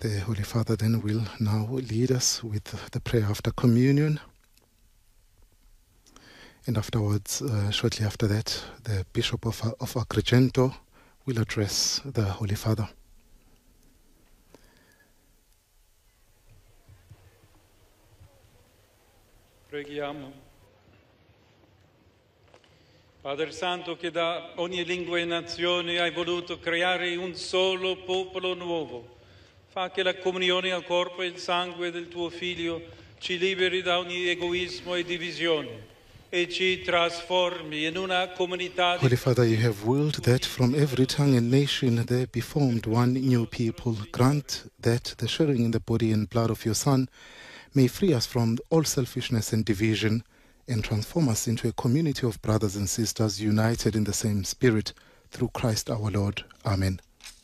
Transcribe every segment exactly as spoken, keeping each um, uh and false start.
The Holy Father then will now lead us with the prayer after communion. And afterwards, uh, shortly after that, the Bishop of, of Agrigento will address the Holy Father. Preghiamo. Padre Santo, che da ogni lingua e nazione hai voluto creare un solo popolo nuovo, fa che la comunione al corpo e al sangue del tuo Figlio ci liberi da ogni egoismo e divisione e ci trasformi in una comunità. Holy Father, you have willed that from every tongue and nation there be formed one new people. Grant that the sharing in the body and blood of your Son may free us from all selfishness and division and transform us into a community of brothers and sisters united in the same spirit through Christ our Lord. Amen.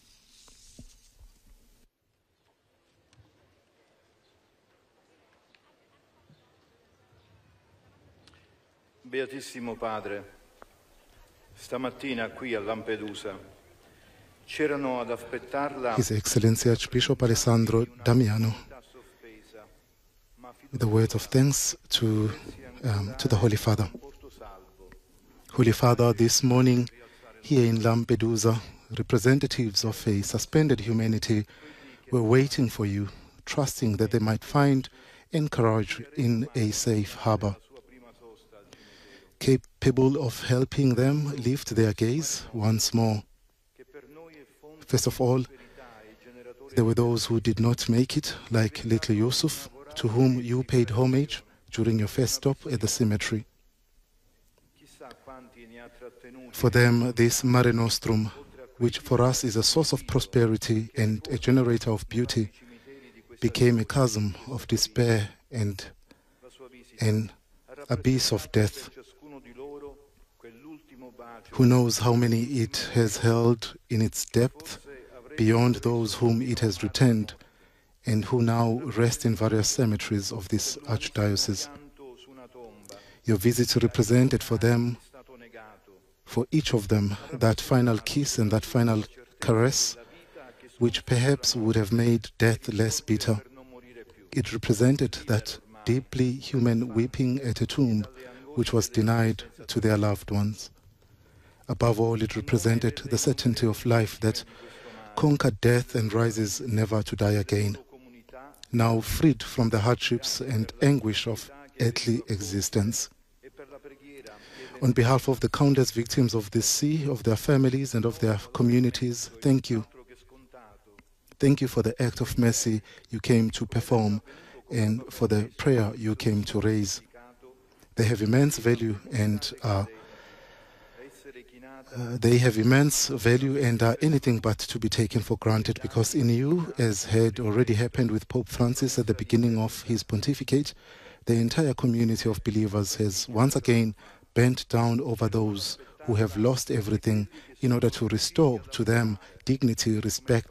Beatissimo Padre, stamattina qui a Lampedusa c'erano ad aspettarla His Excellency Archbishop Alessandro Damiano, with the words of thanks to, um, to the Holy Father. Holy Father, this morning here in Lampedusa, representatives of a suspended humanity were waiting for you, trusting that they might find encouragement in a safe harbor. Capable of helping them lift their gaze once more. First of all, there were those who did not make it, like little Yusuf, to whom you paid homage during your first stop at the cemetery. For them, this Mare Nostrum, which for us is a source of prosperity and a generator of beauty, became a chasm of despair and an abyss of death. Who knows how many it has held in its depth beyond those whom it has returned, and who now rest in various cemeteries of this archdiocese. Your visit represented for them, for each of them, that final kiss and that final caress, which perhaps would have made death less bitter. It represented that deeply human weeping at a tomb which was denied to their loved ones. Above all, it represented the certainty of life that conquered death and rises never to die again. Now freed from the hardships and anguish of earthly existence. On behalf of the countless victims of this sea, of their families and of their communities, thank you. Thank you for the act of mercy you came to perform and for the prayer you came to raise. They have immense value and are Uh, they have immense value and are anything but to be taken for granted, because in you, as had already happened with Pope Francis at the beginning of his pontificate, the entire community of believers has once again bent down over those who have lost everything in order to restore to them dignity, respect,